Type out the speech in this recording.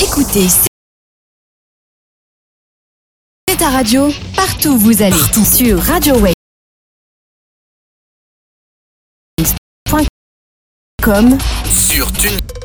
Écoutez, c'est ta radio, partout où vous allez. Partout. Sur RadioWave.com. Sur Tune.